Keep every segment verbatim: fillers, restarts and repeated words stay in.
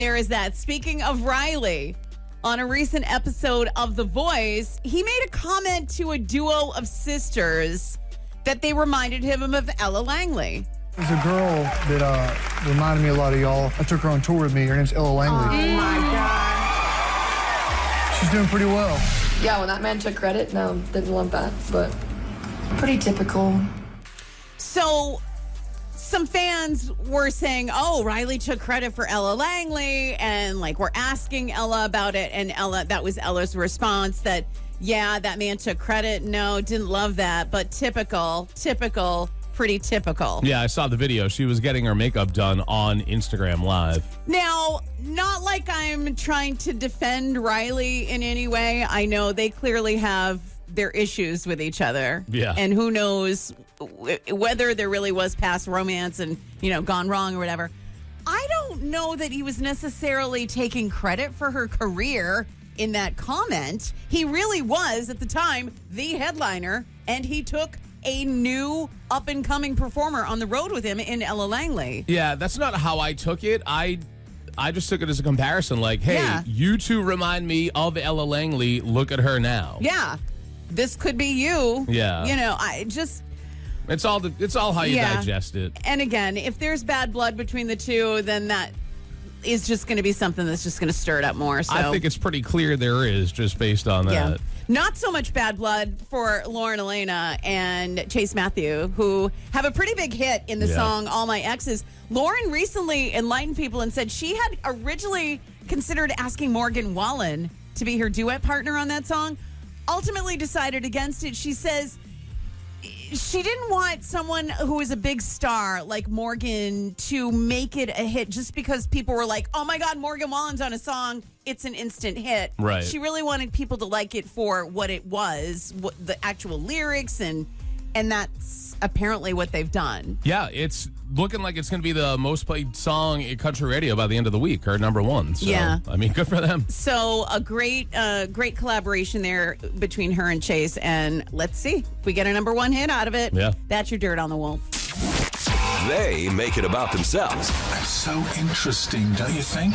There is that. Speaking of Riley, on a recent episode of The Voice, he made a comment to a duo of sisters that they reminded him of Ella Langley. There's a girl that uh, reminded me a lot of y'all. I took her on tour with me. Her name's Ella Langley. Oh, my God. She's doing pretty well. Yeah, when that man took credit, no, didn't love that, but pretty typical. So some fans were saying, oh, Riley took credit for Ella Langley, and like we're asking Ella about it, and Ella, that was Ella's response that, yeah, that man took credit. No, didn't love that, but typical, typical, pretty typical. Yeah, I saw the video. She was getting her makeup done on Instagram Live. Now, not like I'm trying to defend Riley in any way. I know they clearly have their issues with each other. Yeah. And who knows w- whether there really was past romance and, you know, gone wrong or whatever. I don't know that he was necessarily taking credit for her career in that comment. He really was, at the time, the headliner, and he took a new up-and-coming performer on the road with him in Ella Langley. Yeah, that's not how I took it. I I just took it as a comparison. Like, hey, Yeah. you two remind me of Ella Langley. Look at her now. Yeah. This could be you. Yeah. You know, I just... It's all the, it's all how you Yeah. digest it. And again, if there's bad blood between the two, then that is just going to be something that's just going to stir it up more. So I think it's pretty clear there is, just based on that. yeah. Not so much bad blood for Lauren Elena and Chase Matthew, who have a pretty big hit in the Yeah. song All My Exes. Lauren recently enlightened people and said she had originally considered asking Morgan Wallen to be her duet partner on that song. Ultimately decided against it. She says she didn't want someone who is a big star like Morgan to make it a hit just because people were like, oh my God, Morgan Wallen's on a song. It's an instant hit. Right. She really wanted people to like it for what it was, what the actual lyrics, and and that's apparently what they've done. Yeah, it's looking like it's going to be the most played song in country radio by the end of the week, or number one. So, Yeah. I mean, good for them. So a great, uh, great collaboration there between her and Chase, and let's see if we get a number one hit out of it. Yeah. That's your Dirt on the Wolf. They make it about themselves. That's so interesting, don't you think?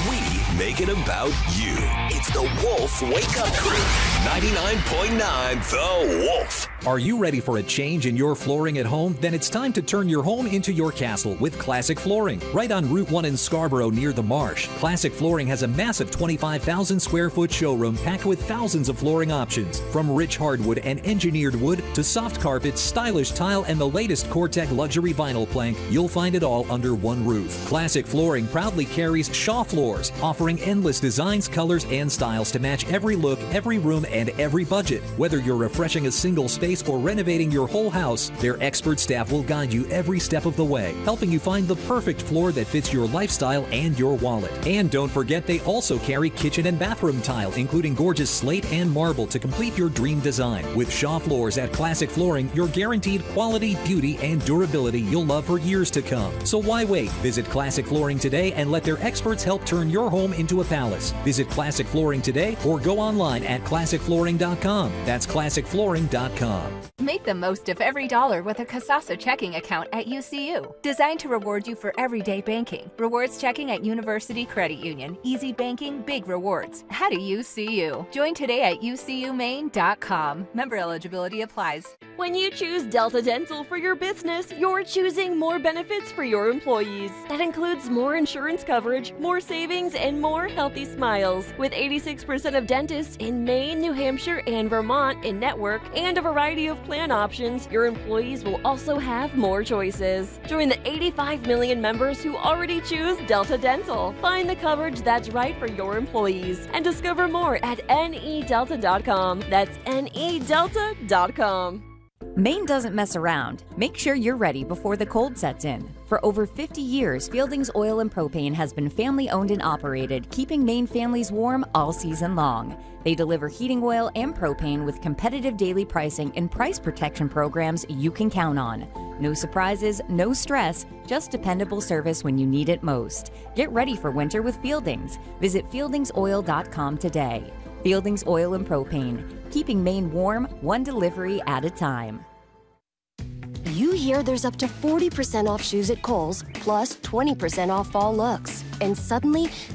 We make it about you. It's the Wolf Wake Up Crew. ninety-nine point nine The Wolf. Are you ready for a change in your flooring at home? Then it's time to turn your home into your castle with Classic Flooring. Right on Route one in Scarborough near the Marsh, Classic Flooring has a massive twenty-five thousand square foot showroom packed with thousands of flooring options. From rich hardwood and engineered wood to soft carpets, stylish tile, and the latest Cortec luxury vinyl plank, you'll find it all under one roof. Classic Flooring proudly carries Shaw Floors, offering endless designs, colors, and styles to match every look, every room, and every budget. Whether you're refreshing a single space or renovating your whole house, their expert staff will guide you every step of the way, helping you find the perfect floor that fits your lifestyle and your wallet. And don't forget, they also carry kitchen and bathroom tile, including gorgeous slate and marble to complete your dream design. With Shaw Floors at Classic Flooring, you're guaranteed quality, beauty, and durability you'll love for years to come. So why wait? Visit Classic Flooring today and let their experts help turn your home into a palace. Visit Classic Flooring today or go online at classic flooring dot com. That's classic flooring dot com. Make the most of every dollar with a Kasasa checking account at U C U. Designed to reward you for everyday banking. Rewards checking at University Credit Union. Easy banking, big rewards. How do U C U? Join today at u c u maine dot com. Member eligibility applies. When you choose Delta Dental for your business, you're choosing more benefits for your employees. That includes more insurance coverage, more savings, and more healthy smiles. With eighty-six percent of dentists in Maine, New Hampshire, and Vermont in network, and a variety of plan options, your employees will also have more choices. Join the eighty-five million members who already choose Delta Dental. Find the coverage that's right for your employees and discover more at N E delta dot com. That's N E delta dot com. Maine doesn't mess around. Make sure you're ready before the cold sets in. For over fifty years, Fieldings Oil and Propane has been family-owned and operated, keeping Maine families warm all season long. They deliver heating oil and propane with competitive daily pricing and price protection programs you can count on. No surprises, no stress, just dependable service when you need it most. Get ready for winter with Fieldings. Visit fieldings oil dot com today. Fieldings Oil and Propane, keeping Maine warm, one delivery at a time. You hear there's up to forty percent off shoes at Kohl's, plus twenty percent off fall looks. And suddenly,